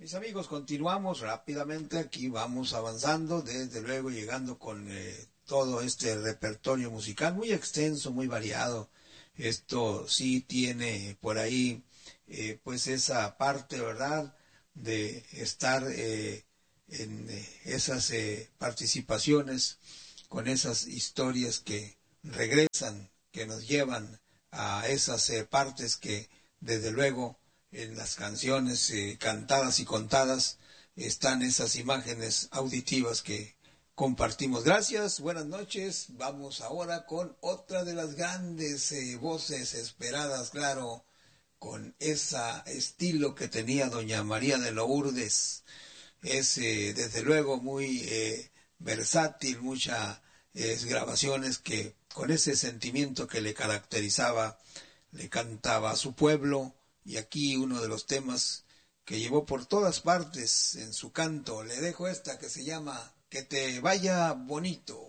Mis amigos, continuamos rápidamente, aquí vamos avanzando, desde luego llegando con todo este repertorio musical muy extenso, muy variado. Esto sí tiene por ahí pues esa parte, ¿verdad?, de estar en esas participaciones con esas historias que regresan, que nos llevan a esas partes que desde luego en las canciones cantadas y contadas están esas imágenes auditivas que compartimos. Gracias, buenas noches. Vamos ahora con otra de las grandes voces esperadas, claro, con ese estilo que tenía doña María de Lourdes. Es desde luego muy versátil, muchas grabaciones que con ese sentimiento que le caracterizaba, le cantaba a su pueblo. Y aquí uno de los temas que llevó por todas partes en su canto, le dejo esta que se llama Que te vaya bonito.